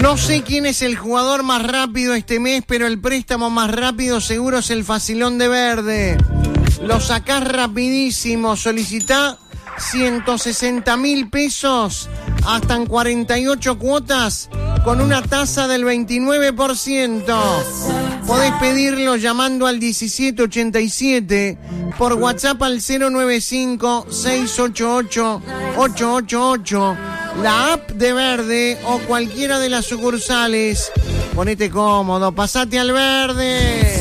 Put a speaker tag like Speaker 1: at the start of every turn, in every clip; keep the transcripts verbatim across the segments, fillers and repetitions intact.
Speaker 1: No sé quién es el jugador más rápido este mes, pero el préstamo más rápido seguro es el Facilón de Verde. Lo sacás rapidísimo, solicitá ciento sesenta mil pesos hasta en cuarenta y ocho cuotas con una tasa del veintinueve por ciento. Podés pedirlo llamando al diecisiete ochenta y siete, por WhatsApp al cero nueve cinco, seis ocho ocho, ocho ocho ocho, la app de Verde o cualquiera de las sucursales. Ponete cómodo, pasate al Verde.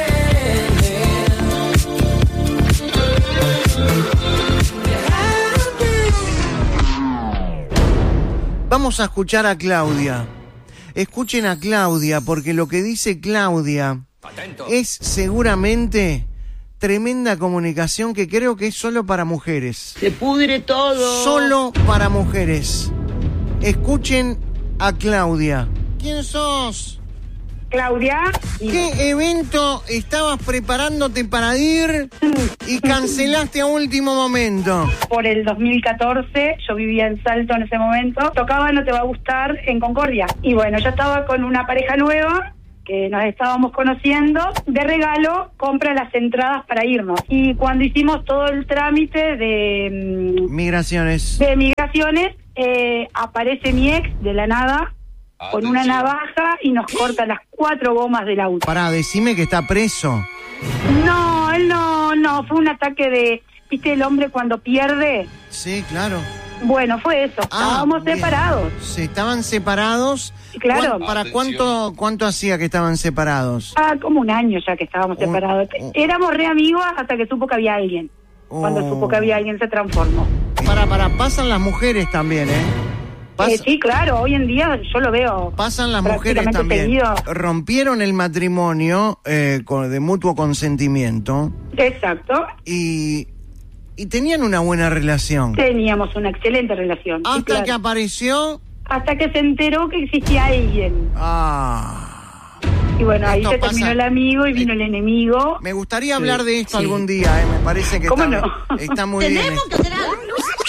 Speaker 1: Vamos a escuchar a Claudia. Escuchen a Claudia, porque lo que dice Claudia Atento. Es seguramente tremenda comunicación que creo que es solo para mujeres.
Speaker 2: Se pudre todo.
Speaker 1: Solo para mujeres. Escuchen a Claudia. ¿Quién sos?
Speaker 3: Claudia.
Speaker 1: ¿Qué evento estabas preparándote para ir y cancelaste a último momento?
Speaker 3: Por el dos mil catorce, yo vivía en Salto en ese momento, tocaba No Te Va a Gustar en Concordia. Y bueno, yo estaba con una pareja nueva, que nos estábamos conociendo, de regalo, compra las entradas para irnos. Y cuando hicimos todo el trámite de...
Speaker 1: Migraciones.
Speaker 3: De migraciones, eh, aparece mi ex de la nada, con una navaja y nos corta las cuatro gomas del auto.
Speaker 1: Pará, decime que está preso.
Speaker 3: No, él no, no, fue un ataque de... ¿Viste el hombre cuando pierde?
Speaker 1: Sí, claro.
Speaker 3: Bueno, fue eso,
Speaker 1: Ah,
Speaker 3: estábamos
Speaker 1: bien.
Speaker 3: separados.
Speaker 1: Se estaban separados.
Speaker 3: Claro.
Speaker 1: ¿Cuán- ¿Para cuánto cuánto hacía que estaban separados?
Speaker 3: Ah, como un año ya que estábamos
Speaker 1: Un-
Speaker 3: separados.
Speaker 1: un-
Speaker 3: Éramos re amigos hasta que supo que había alguien. Cuando
Speaker 1: Oh.
Speaker 3: supo que había alguien se transformó.
Speaker 1: Para, para, pasan las mujeres también, ¿eh? Pas-
Speaker 3: Eh, sí, claro, hoy en día yo lo veo.
Speaker 1: Pasan las mujeres
Speaker 3: prácticamente
Speaker 1: también.
Speaker 3: seguido.
Speaker 1: Rompieron el matrimonio eh, con- de mutuo consentimiento
Speaker 3: Exacto.
Speaker 1: y, y tenían una buena relación.
Speaker 3: Teníamos una excelente relación. sí,
Speaker 1: Hasta
Speaker 3: claro.
Speaker 1: que apareció...
Speaker 3: Hasta que se enteró que existía alguien.
Speaker 1: Ah,
Speaker 3: Y bueno, ahí
Speaker 1: Esto
Speaker 3: se
Speaker 1: pasa-
Speaker 3: terminó el amigo y vino el enemigo.
Speaker 1: me gustaría hablar
Speaker 3: Sí,
Speaker 1: de esto
Speaker 3: sí.
Speaker 1: algún día, eh, me parece que
Speaker 3: ¿Cómo
Speaker 1: está,
Speaker 3: no?
Speaker 1: está muy bien.
Speaker 2: Tenemos que hacer algo.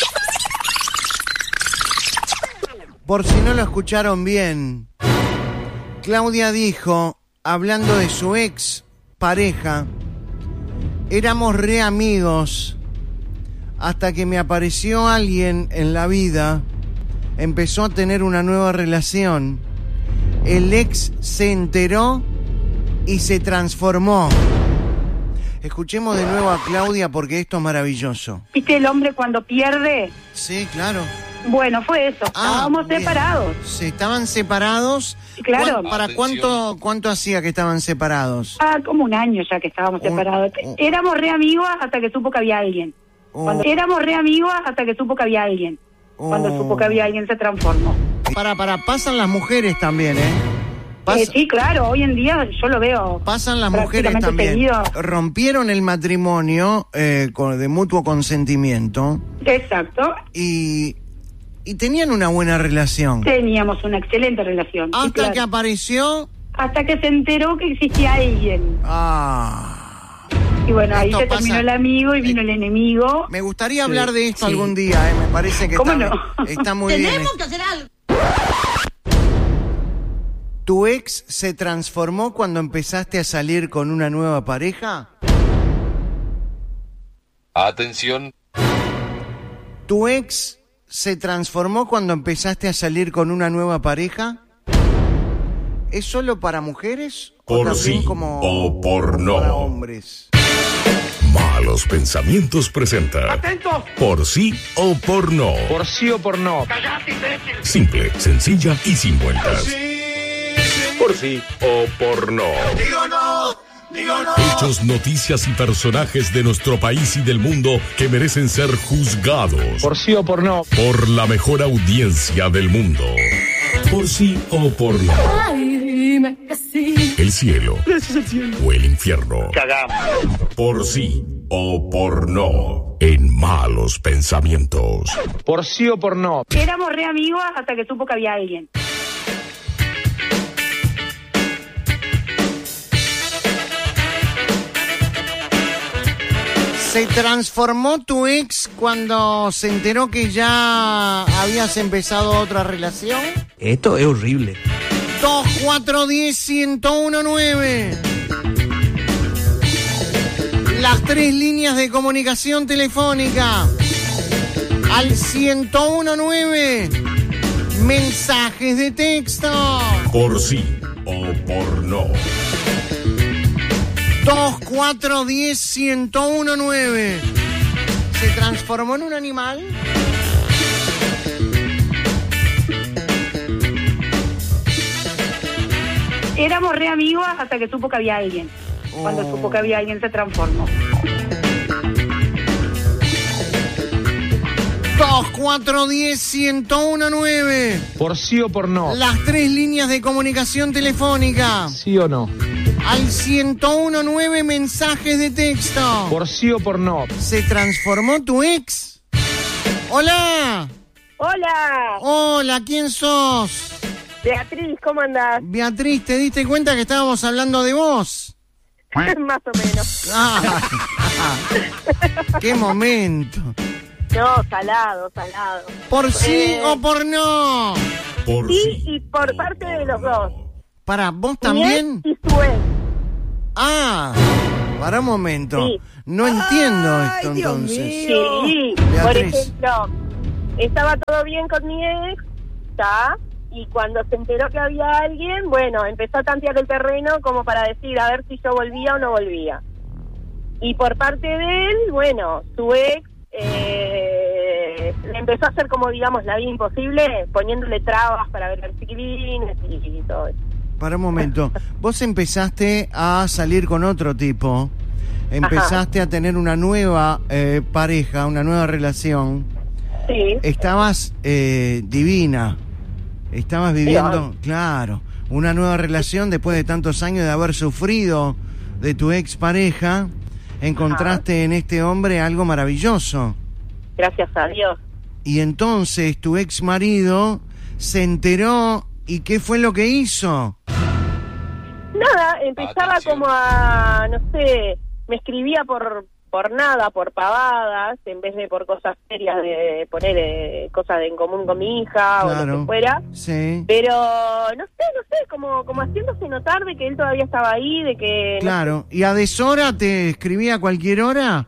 Speaker 1: Por si no lo escucharon bien, Claudia dijo, hablando de su ex pareja, éramos re amigos hasta que me apareció alguien en la vida, empezó a tener una nueva relación, el ex se enteró y se transformó. Escuchemos de nuevo a Claudia porque esto es maravilloso.
Speaker 3: ¿Viste el hombre cuando pierde?
Speaker 1: Sí, claro.
Speaker 3: Bueno, fue eso,
Speaker 1: Ah,
Speaker 3: estábamos
Speaker 1: bien.
Speaker 3: separados.
Speaker 1: Se estaban separados.
Speaker 3: Claro.
Speaker 1: ¿Cuán- ¿Para cuánto cuánto hacía que estaban separados?
Speaker 3: Ah, como un año ya que estábamos
Speaker 1: Un-
Speaker 3: separados.
Speaker 1: un-
Speaker 3: Éramos re amigos hasta que supo que había alguien.
Speaker 1: Oh.
Speaker 3: Cuando éramos re amigos hasta que supo que había alguien. Cuando
Speaker 1: Oh.
Speaker 3: supo que había alguien se transformó.
Speaker 1: Para, para, pasan las mujeres también, ¿eh? Pas-
Speaker 3: Eh, sí, claro, hoy en día yo lo veo.
Speaker 1: Pasan las mujeres
Speaker 3: prácticamente
Speaker 1: también.
Speaker 3: seguido.
Speaker 1: Rompieron el matrimonio eh, con- de mutuo consentimiento
Speaker 3: Exacto.
Speaker 1: y, y tenían una buena relación.
Speaker 3: Teníamos una excelente relación. sí,
Speaker 1: Hasta
Speaker 3: claro.
Speaker 1: que apareció...
Speaker 3: Hasta que se enteró que existía alguien.
Speaker 1: Ah,
Speaker 3: Y bueno, ahí
Speaker 1: Esto
Speaker 3: se
Speaker 1: pasa-
Speaker 3: terminó el amigo y vino el enemigo.
Speaker 1: me gustaría hablar de esto
Speaker 3: sí.
Speaker 1: algún día, ¿eh? Me parece que
Speaker 3: ¿Cómo
Speaker 1: está,
Speaker 3: no?
Speaker 1: está muy bien.
Speaker 2: Tenemos que hacer algo.
Speaker 1: ¿Tu ex se transformó cuando empezaste a salir con una nueva pareja?
Speaker 4: Atención,
Speaker 1: ¿Tu ex se transformó cuando empezaste a salir con una nueva pareja? ¿Es solo para mujeres o
Speaker 5: Por
Speaker 1: también
Speaker 5: sí
Speaker 1: como
Speaker 5: o por no.
Speaker 1: para hombres?
Speaker 5: Malos Pensamientos presenta
Speaker 6: ¡Atentos!
Speaker 5: Por sí o por no.
Speaker 6: Por sí o por no.
Speaker 5: Simple, sencilla y sin vueltas. Por sí o por no.
Speaker 6: ¡Digo no! ¡Digo no!
Speaker 5: Hechos, noticias y personajes de nuestro país y del mundo que merecen ser juzgados
Speaker 6: Por sí o por no.
Speaker 5: por la mejor audiencia del mundo. Por sí o por no. El cielo o el infierno.
Speaker 6: Cagamos.
Speaker 5: Por sí o por no. En Malos Pensamientos.
Speaker 6: Por sí o por no.
Speaker 3: Éramos re amigos hasta que supo que había alguien.
Speaker 1: ¿Se transformó tu ex cuando se enteró que ya habías empezado otra relación?
Speaker 7: Esto es horrible.
Speaker 1: dos cuatro uno cero, uno uno nueve. Las tres líneas de comunicación telefónica. Al ciento uno nueve. Mensajes de texto.
Speaker 5: Por sí o por no.
Speaker 1: dos cuatro uno cero, uno uno nueve. ¿Se transformó en un animal?
Speaker 3: Éramos re amigos hasta que supo que había alguien. Cuando
Speaker 1: Oh.
Speaker 3: supo que había alguien se transformó.
Speaker 1: dos cuatro uno cero, uno uno nueve.
Speaker 6: Por sí o por no.
Speaker 1: Las tres líneas de comunicación telefónica.
Speaker 6: Sí o no.
Speaker 1: Al ciento uno nueve. Mensajes de texto.
Speaker 6: Por sí o por no.
Speaker 1: ¿Se transformó tu ex? Hola.
Speaker 4: Hola,
Speaker 1: Hola, ¿quién sos?
Speaker 4: Beatriz, ¿cómo andás?
Speaker 1: Beatriz, ¿te diste cuenta que estábamos hablando de vos?
Speaker 4: Más o menos.
Speaker 1: Ah, ¡qué momento!
Speaker 4: No, salado, salado.
Speaker 1: ¿Por sí
Speaker 4: Eh,
Speaker 1: o por no?
Speaker 5: Por
Speaker 4: Sí,
Speaker 5: sí.
Speaker 4: y por parte de los dos.
Speaker 1: Para, ¿vos
Speaker 4: Mi
Speaker 1: también?
Speaker 4: ex y su ex.
Speaker 1: Ah, para un momento.
Speaker 4: Sí.
Speaker 1: No entiendo esto entonces.
Speaker 4: Sí,
Speaker 1: Beatriz.
Speaker 4: por ejemplo, estaba todo bien con mi ex, ¿está? Y cuando se enteró que había alguien, bueno, empezó a tantear el terreno como para decir a ver si yo volvía o no volvía. Y por parte de él, bueno, su ex eh, le empezó a hacer como, digamos, la vida imposible, poniéndole trabas para ver los chiquilines y, y todo eso.
Speaker 1: Para un momento. Vos empezaste a salir con otro tipo. Empezaste a tener una nueva eh, pareja, una nueva relación.
Speaker 4: Sí,
Speaker 1: Estabas eh, divina. Estabas viviendo,
Speaker 4: Sí,
Speaker 1: claro, una nueva relación después de tantos años de haber sufrido de tu expareja. Encontraste en este hombre algo maravilloso.
Speaker 4: gracias a Dios.
Speaker 1: Y entonces tu ex marido se enteró. ¿Y qué fue lo que hizo?
Speaker 4: Nada, empezaba
Speaker 5: Atención.
Speaker 4: como a, no sé, me escribía por por nada, por pavadas, en vez de por cosas serias, de poner eh, cosas en común con mi hija o lo
Speaker 1: Claro.
Speaker 4: que fuera.
Speaker 1: Sí,
Speaker 4: Pero, no sé, no sé, como como haciéndose notar de que él todavía estaba ahí, de que... no
Speaker 1: claro. ¿Y a deshora te escribía a cualquier hora?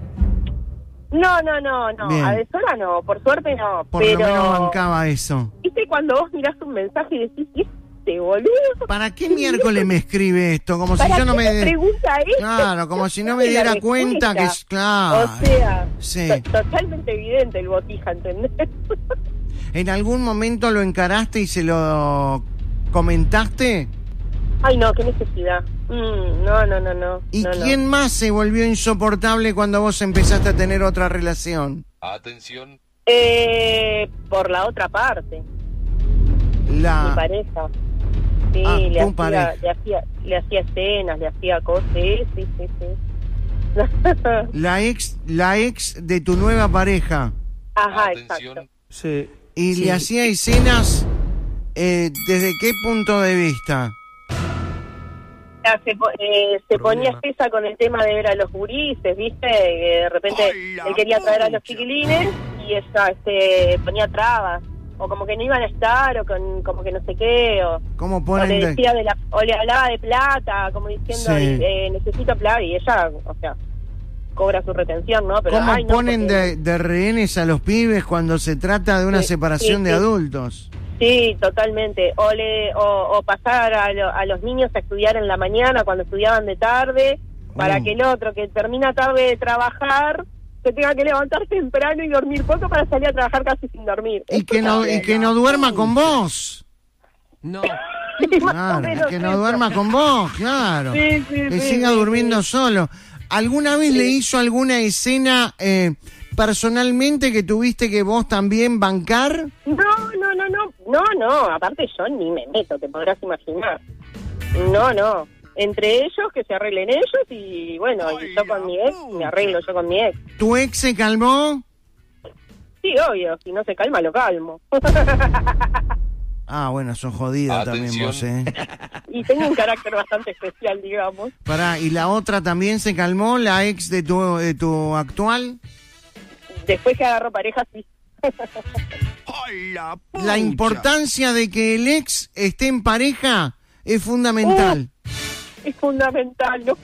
Speaker 4: No, no, no, no,
Speaker 1: Bien.
Speaker 4: a deshora no, por suerte no,
Speaker 1: Por
Speaker 4: pero...
Speaker 1: lo menos bancaba eso.
Speaker 4: ¿Viste cuando vos mirás un mensaje y decís, este boludo?
Speaker 1: ¿Para qué miércoles me escribe esto? Como si
Speaker 4: ¿Para
Speaker 1: yo no
Speaker 4: qué
Speaker 1: me...
Speaker 4: me pregunta esto?
Speaker 1: Claro, como si no me
Speaker 4: La
Speaker 1: diera
Speaker 4: respuesta.
Speaker 1: cuenta que es... Claro.
Speaker 4: O sea,
Speaker 1: Sí.
Speaker 4: to- totalmente evidente el botija, ¿entendés?
Speaker 1: ¿En algún momento lo encaraste y se lo comentaste?
Speaker 4: Ay, no, qué necesidad. Mm, no, no, no, no.
Speaker 1: ¿Y
Speaker 4: no, no.
Speaker 1: quién más se volvió insoportable cuando vos empezaste a tener otra relación?
Speaker 5: Atención.
Speaker 4: Eh, por la otra parte, mi
Speaker 1: La...
Speaker 4: pareja. Sí,
Speaker 1: Ah,
Speaker 4: le,
Speaker 1: tu
Speaker 4: hacía,
Speaker 1: pareja.
Speaker 4: le hacía le hacía escenas, le hacía cosas, sí, sí, sí. sí.
Speaker 1: La ex, la ex de tu nueva pareja.
Speaker 4: Ajá,
Speaker 5: Atención.
Speaker 4: exacto.
Speaker 6: Sí.
Speaker 1: ¿Y
Speaker 4: Sí.
Speaker 1: le hacía escenas eh, desde qué punto de vista?
Speaker 4: Ya, Se, po- eh, se ponía
Speaker 5: Problema.
Speaker 4: espesa con el tema de ver a los gurises, ¿viste? Que de repente él quería traer a los chiquilines y ella este, ponía trabas. O como que no iban a estar, o con, como que no sé qué, o,
Speaker 1: ¿Cómo
Speaker 4: o
Speaker 1: ponen
Speaker 4: le
Speaker 1: de-
Speaker 4: decía de la, o le hablaba de plata, como diciendo,
Speaker 1: Sí.
Speaker 4: eh, necesito plata, y ella, o sea, cobra su retención, ¿no? Pero,
Speaker 1: ¿Cómo
Speaker 4: ay, no,
Speaker 1: ponen
Speaker 4: porque-
Speaker 1: de, de rehenes a los pibes cuando se trata de una
Speaker 4: Sí,
Speaker 1: separación
Speaker 4: sí,
Speaker 1: de
Speaker 4: sí.
Speaker 1: adultos?
Speaker 4: Sí, totalmente. O le o, o pasar a, lo- a los niños a estudiar en la mañana cuando estudiaban de tarde, para
Speaker 1: Mm.
Speaker 4: que el otro que termina tarde de trabajar se tenga que levantar temprano y dormir poco para salir a trabajar casi sin dormir.
Speaker 1: Y
Speaker 4: Esto
Speaker 1: que no,
Speaker 4: también.
Speaker 1: y que no duerma con vos.
Speaker 7: No.
Speaker 4: Sí, más o
Speaker 1: Claro,
Speaker 4: menos
Speaker 1: que no
Speaker 4: eso.
Speaker 1: duerma con vos, claro.
Speaker 4: Sí, sí,
Speaker 1: Que
Speaker 4: sí,
Speaker 1: siga
Speaker 4: sí,
Speaker 1: durmiendo
Speaker 4: sí.
Speaker 1: solo. ¿Alguna vez le hizo alguna escena eh, personalmente que tuviste que vos también bancar?
Speaker 4: No, no, no, no, no, no, aparte yo ni me meto, te podrás imaginar. No, no. Entre ellos, que se arreglen ellos y bueno, y yo con mi ex, me arreglo yo con mi ex.
Speaker 1: ¿Tu ex se calmó?
Speaker 4: Sí, obvio, si no se calma, lo calmo.
Speaker 1: Ah, bueno, sos jodida también
Speaker 5: Atención.
Speaker 1: vos, ¿eh?
Speaker 4: Y tengo un carácter bastante especial, digamos.
Speaker 1: Pará, ¿y la otra también se calmó, la ex de tu, de tu actual?
Speaker 4: Después que agarró pareja, sí.
Speaker 1: La importancia de que el ex esté en pareja es fundamental.
Speaker 4: Uh, es fundamental, ¿no?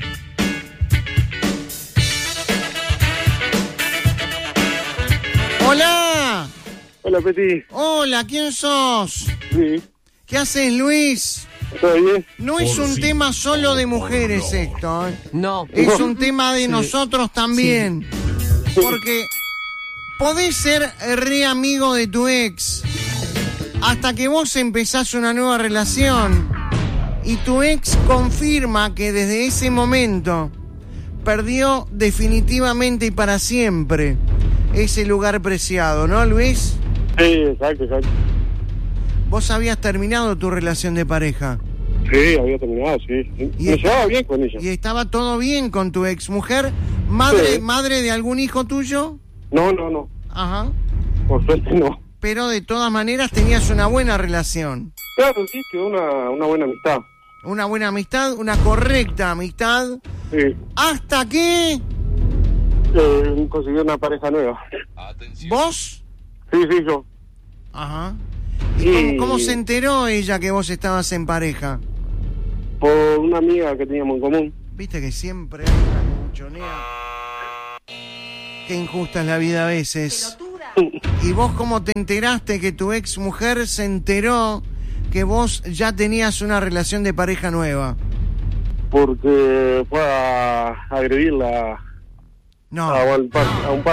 Speaker 1: ¡Hola!
Speaker 7: Hola, Peti.
Speaker 1: Hola, ¿quién sos?
Speaker 7: Sí.
Speaker 1: ¿Qué haces, Luis?
Speaker 7: ¿Todo bien?
Speaker 1: No es
Speaker 5: Por
Speaker 1: un
Speaker 5: sí,
Speaker 1: tema solo de
Speaker 5: por
Speaker 1: mujeres
Speaker 5: no.
Speaker 1: esto, ¿eh?
Speaker 2: No.
Speaker 1: Es un tema de nosotros también. Porque podés ser re amigo de tu ex hasta que vos empezás una nueva relación y tu ex confirma que desde ese momento perdió definitivamente y para siempre ese lugar preciado, ¿no, Luis?
Speaker 7: Sí, exacto, exacto.
Speaker 1: Vos habías terminado tu relación de pareja
Speaker 7: Sí, había terminado, sí.
Speaker 1: Y
Speaker 7: Me
Speaker 1: está-
Speaker 7: llevaba bien con ella.
Speaker 1: y estaba todo bien con tu ex mujer, madre,
Speaker 7: Sí.
Speaker 1: madre de algún hijo tuyo.
Speaker 7: No, no, no.
Speaker 1: Ajá.
Speaker 7: Por suerte no.
Speaker 1: Pero de todas maneras tenías una buena relación.
Speaker 7: Claro, sí, quedó una, una buena amistad.
Speaker 1: Una buena amistad, una correcta amistad.
Speaker 7: Sí.
Speaker 1: Hasta que
Speaker 7: Eh, conseguí una pareja nueva.
Speaker 1: vos...
Speaker 7: Sí, sí, yo.
Speaker 1: Ajá. ¿Y
Speaker 7: Sí.
Speaker 1: cómo, cómo se enteró ella que vos estabas en pareja?
Speaker 7: Por una amiga que teníamos en común.
Speaker 1: Viste que siempre hay una cuchonea. Qué injusta es la vida a veces. ¿Y vos cómo te enteraste que tu ex mujer se enteró que vos ya tenías una relación de pareja nueva?
Speaker 7: Porque fue a agredirla
Speaker 1: No.
Speaker 7: a un par, a un par